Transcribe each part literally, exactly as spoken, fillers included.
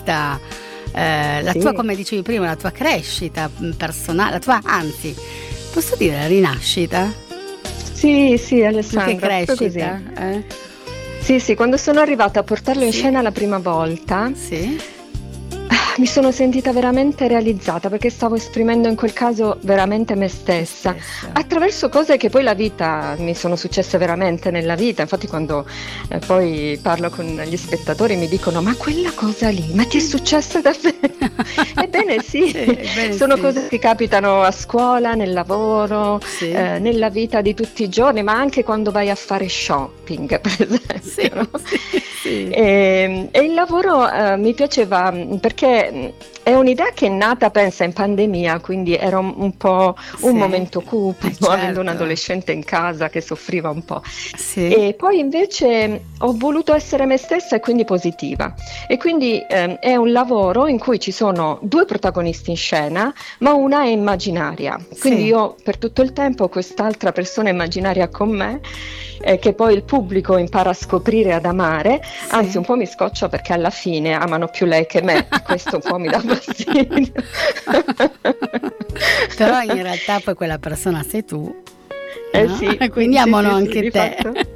vita, eh, la Sì. tua, come dicevi prima, la tua crescita personale, la tua, anzi, posso dire la rinascita? Sì, sì, Più Alessandra, che proprio così. crescita? Eh? Sì, sì, quando sono arrivata a portarlo in Sì. scena la prima volta, Sì? mi sono sentita veramente realizzata perché stavo esprimendo in quel caso veramente me stessa, Stessa. attraverso cose che poi la vita mi sono successe veramente nella vita. Infatti quando eh, poi parlo con gli spettatori mi dicono: ma quella cosa lì, ma ti è successa davvero? Ebbene sì, Sì, ebbene sono sì. cose che capitano a scuola, nel lavoro, Sì. eh, nella vita di tutti i giorni, ma anche quando vai a fare shopping, per esempio. Sì, no? sì, sì. E, e il lavoro eh, mi piaceva mh, perché mh, è un'idea che è nata, pensa, in pandemia, quindi era un, un po' un Sì. momento cupo, Eh, certo. avendo un adolescente in casa che soffriva un po'. Sì. E poi invece mh, ho voluto essere me stessa e quindi positiva. E quindi ehm, è un lavoro in cui ci sono due protagonisti in scena, ma una è immaginaria. Quindi Sì. io per tutto il tempo ho quest'altra persona immaginaria con me, eh, che poi il pubblico impara a scoprire e ad amare. Anzi, un po' mi scoccia perché alla fine amano più lei che me, e questo un po' mi dà fastidio. Però in realtà poi quella persona sei tu. Eh no? sì, Quindi sì, amano sì, sì, anche di te.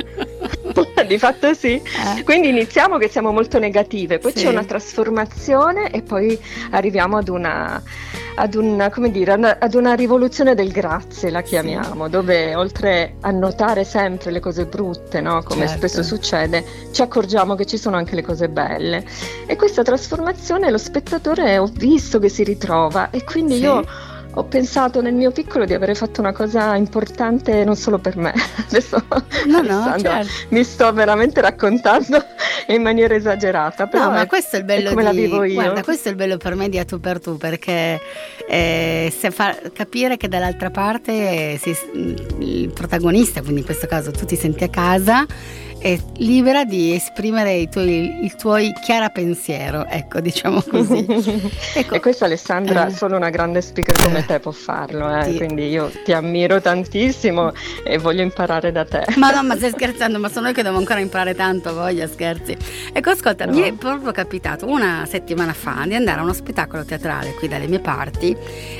fatto. Di fatto sì. Eh. Quindi iniziamo che siamo molto negative, poi Sì. c'è una trasformazione e poi arriviamo ad una, ad una, come dire, ad una rivoluzione del grazie, la chiamiamo, Sì. dove oltre a notare sempre le cose brutte, no, come Certo. spesso succede, ci accorgiamo che ci sono anche le cose belle. E questa trasformazione lo spettatore ho visto che si ritrova, e quindi Sì. io ho pensato nel mio piccolo di aver fatto una cosa importante non solo per me. Adesso, No, no, Alessandra, certo. mi sto veramente raccontando in maniera esagerata, però No, ma è, questo è il è bello come di, la vivo io. guarda, questo è il bello per me di A tu per tu, perché eh, se fa capire che dall'altra parte si, il protagonista, quindi in questo caso tu ti senti a casa, è libera di esprimere i tuoi, il tuo chiara pensiero, ecco, diciamo così. Ecco, E questo, Alessandra, eh, solo una grande speaker come te può farlo, eh? Sì. Quindi io ti ammiro tantissimo e voglio imparare da te. Ma no, ma stai scherzando, ma sono io che devo ancora imparare tanto, voglia, scherzi. Ecco, ascolta, No. mi è proprio capitato una settimana fa di andare a uno spettacolo teatrale qui dalle mie parti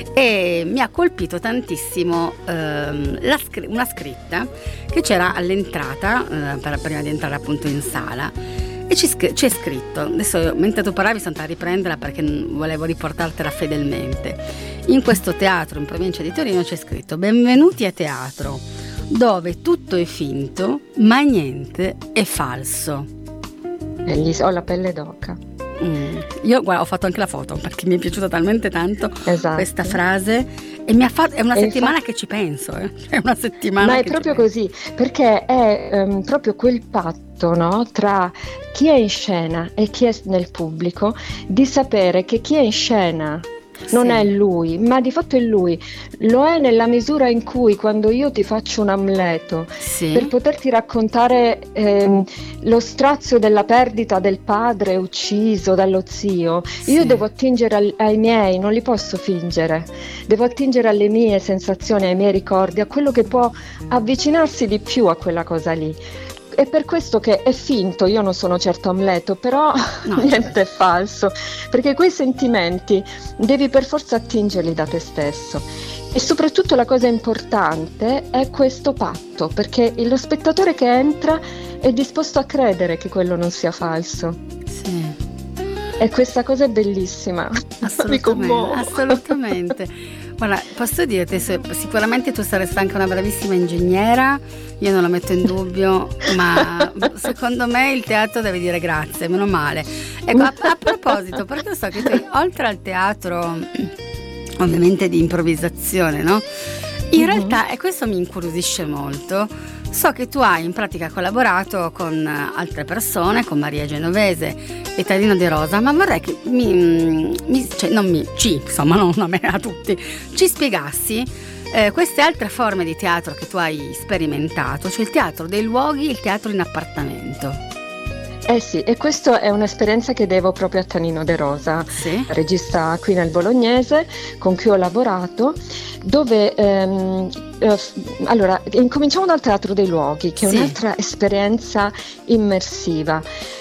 e mi ha colpito tantissimo ehm, la scri- una scritta che c'era all'entrata, eh, per, prima di entrare appunto in sala, e ci scr- c'è scritto, adesso io, mentre tu parlavi sono andata a riprenderla perché n- volevo riportartela fedelmente. In questo teatro in provincia di Torino c'è scritto: benvenuti a teatro, dove tutto è finto ma niente è falso. E gli ho la pelle d'oca. Mm. Io guarda, ho fatto anche la foto perché mi è piaciuta talmente tanto Esatto. questa frase e mi ha fatto, è una E settimana infatti- che ci penso, eh. È una settimana Ma è che ci proprio penso. così, perché è ehm, proprio quel patto, no, tra chi è in scena e chi è nel pubblico, di sapere che chi è in scena non Sì. è lui, ma di fatto è lui. Lo è nella misura in cui, quando io ti faccio un Amleto, Sì. per poterti raccontare ehm, lo strazio della perdita del padre ucciso dallo zio, Sì. io devo attingere al- ai miei, non li posso fingere, devo attingere alle mie sensazioni, ai miei ricordi, a quello che può avvicinarsi di più a quella cosa lì. È per questo che è finto, io non sono certo Amleto, però No, niente è falso, perché quei sentimenti devi per forza attingerli da te stesso. E soprattutto la cosa importante è questo patto, perché lo spettatore che entra è disposto a credere che quello non sia falso. Sì. E questa cosa è bellissima. Mi commuovo. Assolutamente, assolutamente. Guarda, posso dirti, se- sicuramente tu saresti anche una bravissima ingegnera, io non lo metto in dubbio, ma secondo me il teatro deve dire grazie, meno male. Ecco, a, a proposito, perché so che tu, oltre al teatro ovviamente di improvvisazione, no? In Mhm. realtà, e questo mi incuriosisce molto, so che tu hai in pratica collaborato con altre persone, con Maria Genovese e Talino De Rosa, ma vorrei che mi, mi cioè non mi, ci, insomma, non a me, a tutti, ci spiegassi eh, queste altre forme di teatro che tu hai sperimentato, cioè il teatro dei luoghi, il teatro in appartamento. Eh sì, e questa è un'esperienza che devo proprio a Tanino De Rosa, Sì. regista qui nel Bolognese, con cui ho lavorato, dove ehm, eh, allora incominciamo dal teatro dei luoghi, che è Sì. un'altra esperienza immersiva.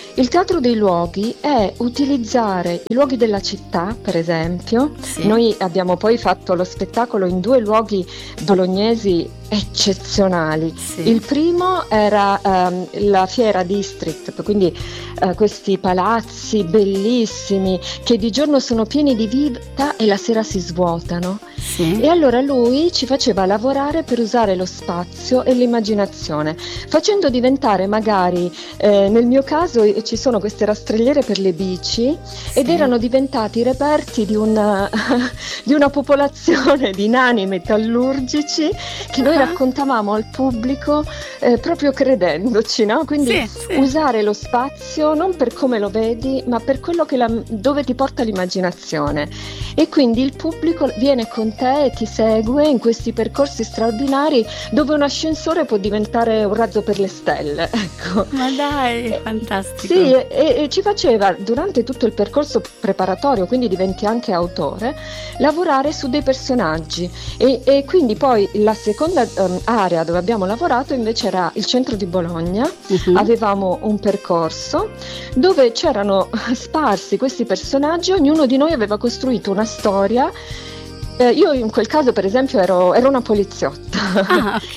Il teatro dei luoghi è utilizzare i luoghi della città, per esempio. Sì. Noi abbiamo poi fatto lo spettacolo in due luoghi bolognesi eccezionali. Sì. Il primo era um, la Fiera District, quindi uh, questi palazzi bellissimi che di giorno sono pieni di vita e la sera si svuotano. Sì. E allora lui ci faceva lavorare per usare lo spazio e l'immaginazione, facendo diventare magari, eh, nel mio caso eh, ci sono queste rastrelliere per le bici, Sì. ed erano diventati reperti di una, di una popolazione di nani metallurgici che noi Ah. raccontavamo al pubblico, eh, proprio credendoci, no? Quindi Sì, sì. usare lo spazio non per come lo vedi, ma per quello che la, dove ti porta l'immaginazione. E quindi il pubblico viene con te e ti segue in questi percorsi straordinari dove un ascensore può diventare un razzo per le stelle, ecco. Ma dai, fantastico. Sì, e, e ci faceva durante tutto il percorso preparatorio, quindi diventi anche autore, lavorare su dei personaggi. E, e quindi poi la seconda um, area dove abbiamo lavorato invece era il centro di Bologna. Mhm. Avevamo un percorso dove c'erano sparsi questi personaggi, ognuno di noi aveva costruito una storia. Eh, io in quel caso per esempio ero, ero una poliziotta. Ah, ok.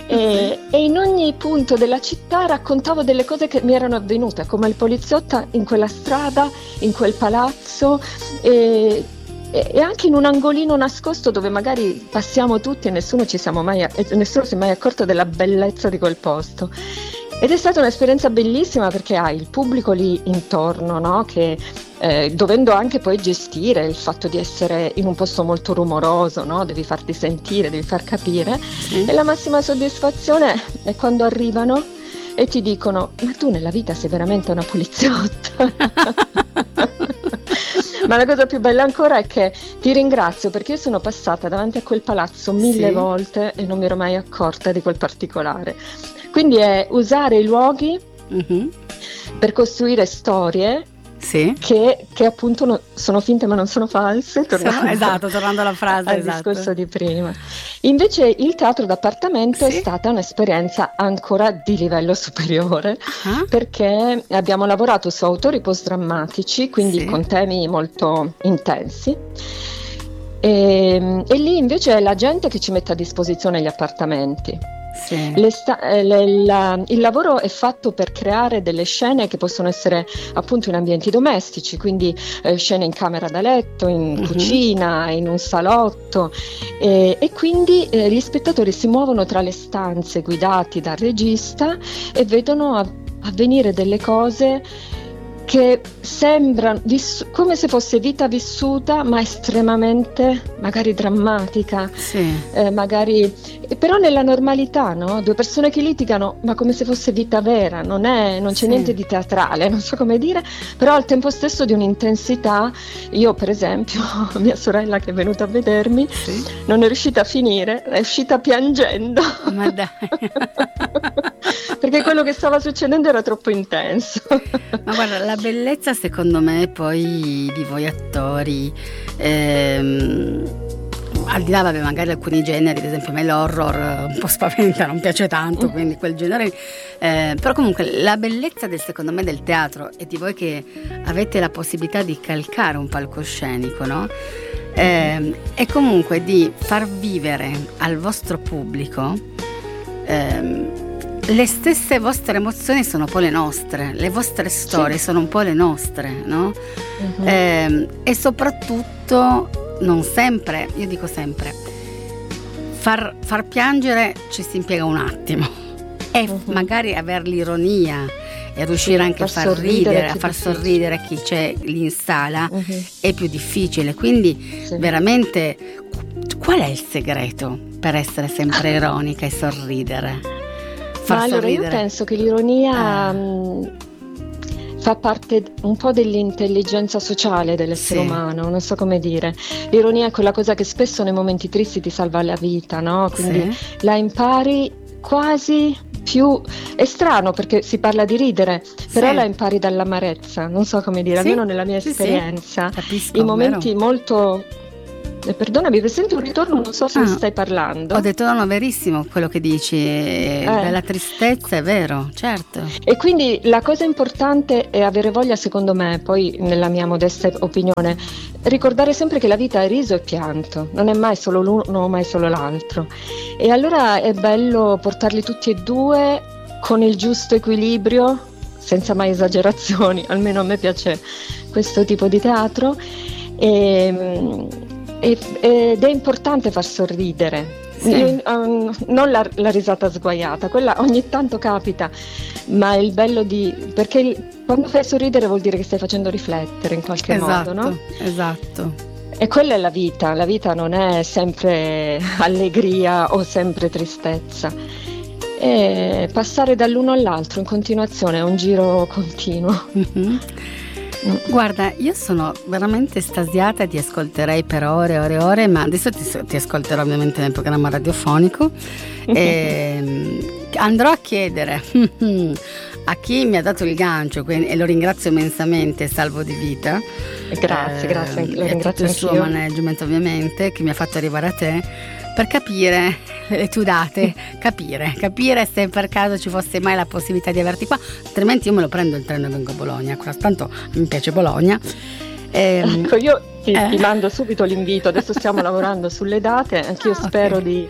E, e in ogni punto della città raccontavo delle cose che mi erano avvenute come il poliziotta in quella strada, in quel palazzo, e, e, e anche in un angolino nascosto dove magari passiamo tutti e nessuno ci siamo mai, e nessuno si è mai accorto della bellezza di quel posto. Ed è stata un'esperienza bellissima perché hai il pubblico lì intorno, no? Che eh, dovendo anche poi gestire il fatto di essere in un posto molto rumoroso, no? Devi farti sentire, devi far capire. Sì. E la massima soddisfazione è quando arrivano e ti dicono: ma tu nella vita sei veramente una poliziotta. Ma la cosa più bella ancora è che ti ringrazio perché io sono passata davanti a quel palazzo mille Sì. volte e non mi ero mai accorta di quel particolare. Quindi è usare i luoghi Mhm. per costruire storie Sì. che, che appunto no- sono finte ma non sono false. tornando Esatto, tornando alla frase, al esatto. discorso di prima. Invece il teatro d'appartamento Sì. è stata un'esperienza ancora di livello superiore, Ah, perché abbiamo lavorato su autori post-drammatici, quindi Sì. con temi molto intensi. E, e lì invece è la gente che ci mette a disposizione gli appartamenti. sì. Le sta- eh, le- la- il lavoro è fatto per creare delle scene che possono essere appunto in ambienti domestici, quindi eh, scene in camera da letto, in Mhm. cucina, in un salotto, e, e quindi eh, gli spettatori si muovono tra le stanze guidati dal regista e vedono av- avvenire delle cose che sembrano viss- come se fosse vita vissuta, ma estremamente magari drammatica. Sì. Eh, magari, e però nella normalità, no? Due persone che litigano, ma come se fosse vita vera, non è, non c'è Sì. niente di teatrale, non so come dire, però al tempo stesso di un'intensità. Io, per esempio, mia sorella che è venuta a vedermi, Sì. non è riuscita a finire, è uscita piangendo. Ma dai. Perché quello che stava succedendo era troppo intenso. Ma guarda, la bellezza secondo me poi di voi attori, ehm, al di là, vabbè, magari alcuni generi, ad esempio a me l'horror eh, un po' spaventa, non piace tanto, quindi quel genere, eh, però comunque la bellezza del, secondo me, del teatro e di voi che avete la possibilità di calcare un palcoscenico, no? Eh, è comunque di far vivere al vostro pubblico ehm, le stesse vostre emozioni sono un po' le nostre, le vostre storie sono un po' le nostre, no? Mhm. Ehm, e soprattutto, non sempre, io dico sempre, far, far piangere ci si impiega un attimo e Mhm. magari aver l'ironia e riuscire Sì, anche a far far sorridere ridere, chi a far difficile. sorridere chi c'è lì in sala Mhm. è più difficile. Quindi Sì. veramente qual è il segreto per essere sempre ironica e sorridere? Far Ma allora sorridere. io penso che l'ironia Ah. mh, fa parte un po' dell'intelligenza sociale dell'essere Sì. umano, non so come dire. L'ironia è quella cosa che spesso nei momenti tristi ti salva la vita, no? Quindi Sì. la impari quasi più. È strano perché si parla di ridere, però Sì. la impari dall'amarezza, non so come dire, Sì. almeno nella mia Sì, sì. esperienza. Capisco, I momenti vero? molto E perdonami, per esempio un ritorno, non so se Ah, stai parlando. Ho detto no, no, verissimo quello che dici, eh, Eh. della tristezza, è vero, certo. E quindi la cosa importante è avere voglia, secondo me, poi nella mia modesta opinione, ricordare sempre che la vita è riso e pianto, non è mai solo l'uno, mai solo l'altro. E allora è bello portarli tutti e due con il giusto equilibrio, senza mai esagerazioni, almeno a me piace questo tipo di teatro. E, e- ed è importante far sorridere. Sì. Io, um, non la, la risata sguaiata, quella ogni tanto capita, ma è il bello di, perché il- quando fai sorridere vuol dire che stai facendo riflettere in qualche Esatto, modo, no? esatto. E quella è la vita, la vita non è sempre allegria o sempre tristezza. E passare dall'uno all'altro in continuazione è un giro continuo. Mhm. Guarda, io sono veramente estasiata, ti ascolterei per ore e ore e ore, ma adesso ti, ti ascolterò ovviamente nel programma radiofonico. E andrò a chiedere a chi mi ha dato il gancio, quindi, e lo ringrazio immensamente, Salvo Di Vita. Grazie, grazie, eh, lo e ringrazio tutto il suo anch'io. management ovviamente, che mi ha fatto arrivare a te per capire le tue date, capire, capire se per caso ci fosse mai la possibilità di averti qua, altrimenti io me lo prendo il treno e vengo a Bologna, tanto mi piace Bologna. Ehm, Ecco, io ti, eh. ti mando subito l'invito, adesso stiamo lavorando sulle date, anch'io Ah, ok. spero di,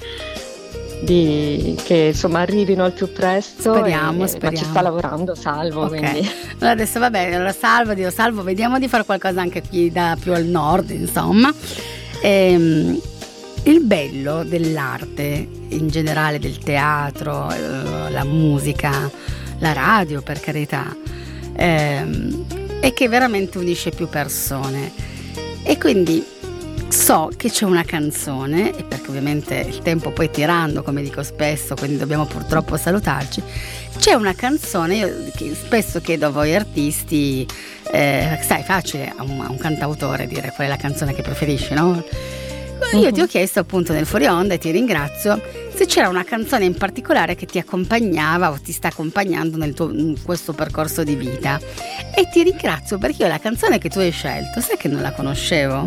di- che insomma arrivino al più presto. Speriamo, e- Ma speriamo. ci sta lavorando Salvo, Ok, quindi allora adesso va bene, allora Salvo, Dio Salvo, vediamo di fare qualcosa anche qui da più al nord, insomma. Ehm, il bello dell'arte, in generale del teatro, eh, la musica, la radio per carità, ehm, è che veramente unisce più persone. E quindi so che c'è una canzone, e perché ovviamente il tempo poi tirando, come dico spesso, quindi dobbiamo purtroppo salutarci. C'è una canzone, io che spesso chiedo a voi artisti, eh, sai, è facile a un, a un cantautore dire qual è la canzone che preferisci, no? Io ti ho chiesto appunto nel fuori onda, e ti ringrazio, se c'era una canzone in particolare che ti accompagnava o ti sta accompagnando nel tuo, in questo percorso di vita. E ti ringrazio perché io la canzone che tu hai scelto, sai che non la conoscevo?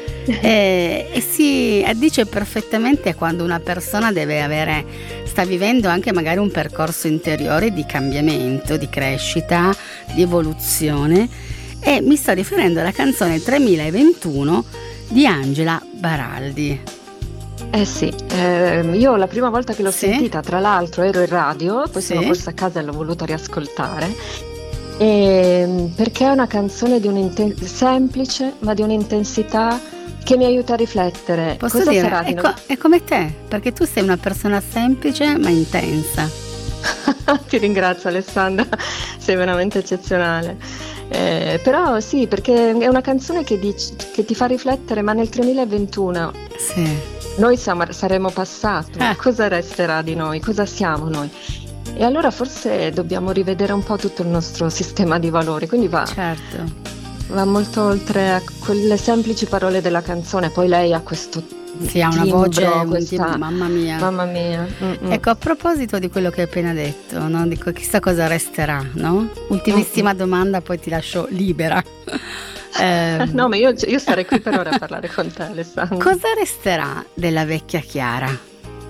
E, e si addice perfettamente a quando una persona deve avere, sta vivendo anche magari un percorso interiore di cambiamento, di crescita, di evoluzione, e mi sto riferendo alla canzone tremilaventuno di Angela Baraldi. eh sì, eh, io la prima volta che l'ho Sì? sentita, tra l'altro ero in radio, poi Sì? sono corsa a casa e l'ho voluta riascoltare, e, perché è una canzone di un semplice ma di un'intensità che mi aiuta a riflettere. Posso Cosa dire, sarà di è, noi? co- è come te, perché tu sei una persona semplice ma intensa. Ti ringrazio Alessandra, sei veramente eccezionale. Eh, però sì, perché è una canzone che, dici- che ti fa riflettere, ma nel tremilaventuno Sì. noi siamo- saremo passati, Eh. cosa resterà di noi, cosa siamo noi? E allora forse dobbiamo rivedere un po' tutto il nostro sistema di valori, quindi va, Certo. va molto oltre a quelle semplici parole della canzone. Poi lei ha questo Sì, ha una timbro, voce, un questa- timbro, mamma mia. mamma mia. Mm-mm. Ecco, a proposito di quello che hai appena detto, no? Dico, chissà cosa resterà, no? Ultimissima domanda, poi ti lascio libera. Ehm, No, ma io, io starei qui per ora a parlare con te, Alessandra. Cosa resterà della vecchia Chiara?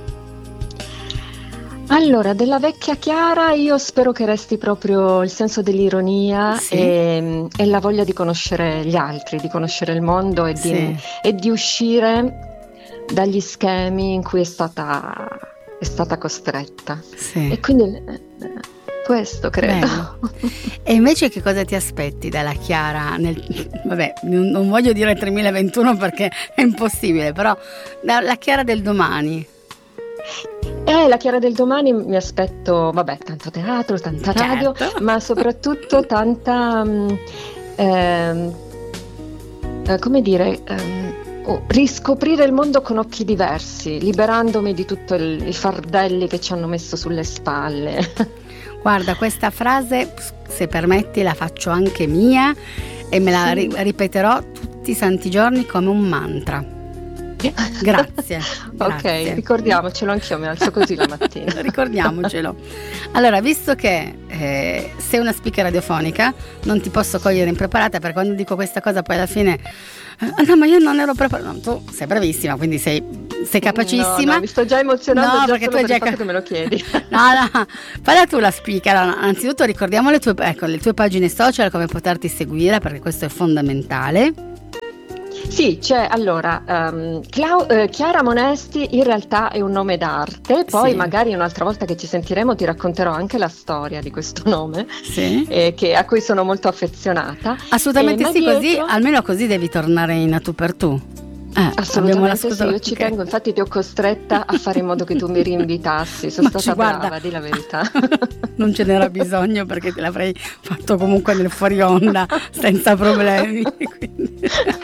Allora, della vecchia Chiara io spero che resti proprio il senso dell'ironia Sì. e, e la voglia di conoscere gli altri, di conoscere il mondo e di, Sì. e di uscire dagli schemi in cui è stata, è stata costretta. Sì. E quindi eh, questo credo. Bello. E invece che cosa ti aspetti dalla Chiara nel, vabbè, non, non voglio dire tremilaventuno perché è impossibile, però dalla Chiara del domani. E la Chiara del domani mi aspetto, vabbè, tanto teatro, tanta radio, Certo. ma soprattutto tanta, mm, ehm, eh, come dire, ehm, oh, riscoprire il mondo con occhi diversi, liberandomi di tutti i fardelli che ci hanno messo sulle spalle. Guarda, questa frase, se permetti, la faccio anche mia e me la Sì. ri- ripeterò tutti i santi giorni come un mantra. Grazie, Ok, grazie. ricordiamocelo, anch'io mi alzo così la mattina. Ricordiamocelo. Allora, visto che eh, sei una speaker radiofonica, non ti posso cogliere impreparata, perché quando dico questa cosa poi alla fine eh, no, ma io non ero preparata. No, tu sei bravissima, quindi sei, sei capacissima. No, no, mi sto già emozionando, no, già perché tu solo hai per già il fatto che me lo chiedi. No, no, falla tu la speaker. Allora, anzitutto ricordiamo le tue, ecco, le tue pagine social, come poterti seguire, perché questo è fondamentale. Sì, c'è allora um, Clau- eh, Chiara Monesti in realtà è un nome d'arte, poi Sì. magari un'altra volta che ci sentiremo ti racconterò anche la storia di questo nome, Sì. eh, che- a cui sono molto affezionata. Assolutamente Eh, ma sì, così, dietro- almeno così devi tornare in a tu per tu. Eh, abbiamo Assolutamente sì, l'ascoltatore- io ci ok. tengo, infatti ti ho costretta a fare in modo che tu mi rinvitassi, sono Ma stata ci guarda, brava, di la verità. non ce n'era bisogno, perché te l'avrei fatto comunque nel fuori onda senza problemi. Quindi.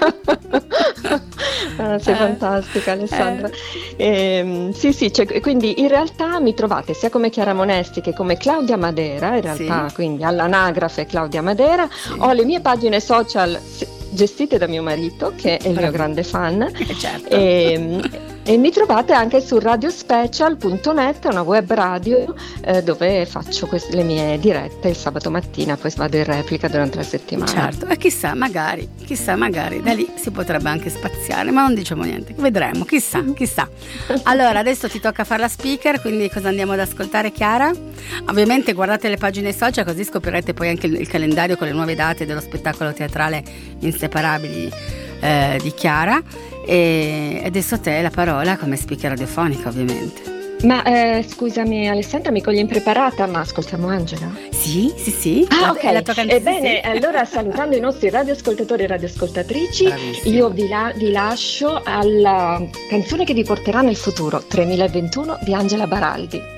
Ah, sei Eh, fantastica, Alessandra. eh. Ehm, sì, sì, cioè, quindi in realtà mi trovate sia come Chiara Monesti che come Claudia Madera, in realtà Sì. quindi all'anagrafe Claudia Madera. Sì. Ho le mie pagine social s- gestite da mio marito, che è il mio Bravo. grande fan. Eh, certo. E, e mi trovate anche su radiospecial punto net, una web radio eh, dove faccio queste, le mie dirette il sabato mattina, poi vado in replica durante la settimana. Certo, e chissà, magari, chissà, magari da lì si potrebbe anche spaziare, ma non diciamo niente, vedremo, chissà, chissà. Allora, adesso ti tocca fare la speaker, quindi cosa andiamo ad ascoltare, Chiara? Ovviamente guardate le pagine social, così scoprirete poi anche il, il calendario con le nuove date dello spettacolo teatrale Inseparabili eh, di Chiara. E adesso a te la parola come speaker radiofonica, ovviamente. Ma eh, scusami Alessandra, mi cogli impreparata, ma ascoltiamo Angela? Sì, sì, sì. Ah, La- ok. è la tua canzone, Ebbene, sì. allora salutando i nostri radioascoltatori e radioascoltatrici, Bravissima. io vi, la- vi lascio alla canzone che vi porterà nel futuro, tremilaventuno di Angela Baraldi.